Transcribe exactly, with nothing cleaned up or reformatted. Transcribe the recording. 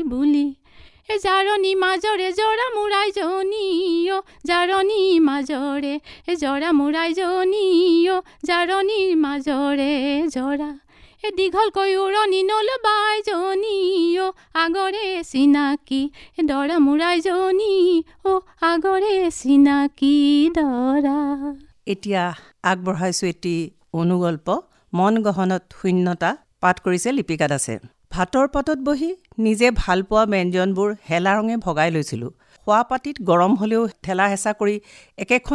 বুলি এ জাৰণি মাজৰে জৰা মুৰাই জনী অ জাৰণি মাজৰে এ জৰা মুৰাই জনী অ জাৰণিৰ মাজৰে জৰা এ দীঘলকৈ উৰণি নলবাই জনী অ আগৰে চিনাকি এ দৰা মুৰাই জনী অ আগৰে চিনাকি দৰা। এতিয়া আগবঢ়াইছো এটি অনুগল্প মন গহনত শূন্যতা। পাঠ কৰিছে লিপিকা দাসে। ভাতৰ পাতত বহি নিজে ভাল পোৱা ব্যঞ্জনবোৰ হেলা ৰঙে ভগাই লৈছিলোঁ। খোৱা পাতিত গৰম হ'লেও ঠেলা হেঁচা কৰি একেখন